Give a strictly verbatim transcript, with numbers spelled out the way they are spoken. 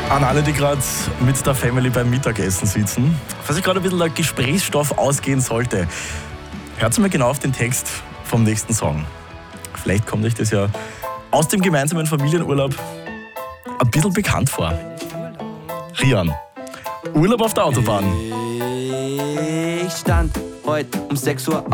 An alle, die gerade mit der Family beim Mittagessen sitzen, falls sich gerade ein bisschen der Gesprächsstoff ausgehen sollte, hört mal genau auf den Text vom nächsten Song. Vielleicht kommt euch das ja aus dem gemeinsamen Familienurlaub ein bisschen bekannt vor. Rian, Urlaub auf der Autobahn. Ich stand heute um sechs Uhr